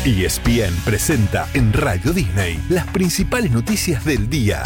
ESPN presenta en Radio Disney las principales noticias del día.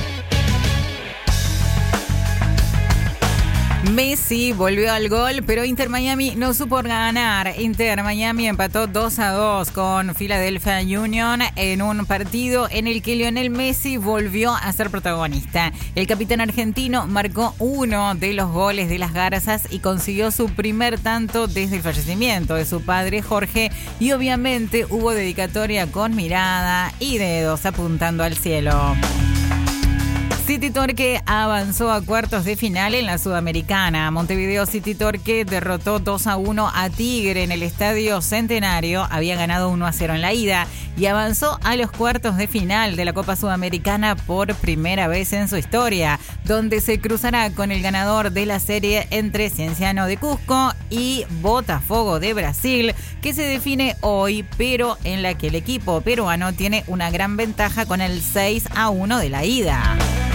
Messi volvió al gol, pero Inter Miami no supo ganar. Inter Miami empató 2-2 con Philadelphia Union en un partido en el que Lionel Messi volvió a ser protagonista. El capitán argentino marcó uno de los goles de las Garzas y consiguió su primer tanto desde el fallecimiento de su padre Jorge, y obviamente hubo dedicatoria con mirada y dedos apuntando al cielo. City Torque avanzó a cuartos de final en la Sudamericana. Montevideo City Torque derrotó 2-1 a Tigre en el Estadio Centenario. Había ganado 1-0 en la ida y avanzó a los cuartos de final de la Copa Sudamericana por primera vez en su historia, donde se cruzará con el ganador de la serie entre Cienciano de Cusco y Botafogo de Brasil, que se define hoy, pero en la que el equipo peruano tiene una gran ventaja con el 6-1 de la ida.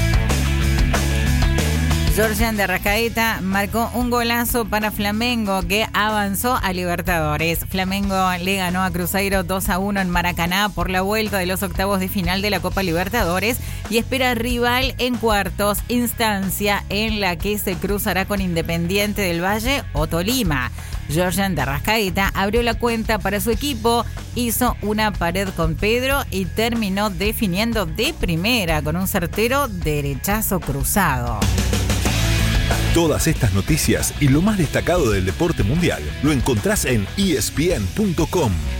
Georgian de Arrascaeta marcó un golazo para Flamengo, que avanzó a Libertadores. Flamengo le ganó a Cruzeiro 2-1 en Maracaná por la vuelta de los octavos de final de la Copa Libertadores y espera rival en cuartos, instancia en la que se cruzará con Independiente del Valle o Tolima. Georgian de Arrascaeta abrió la cuenta para su equipo, hizo una pared con Pedro y terminó definiendo de primera con un certero derechazo cruzado. Todas estas noticias y lo más destacado del deporte mundial lo encontrás en ESPN.com.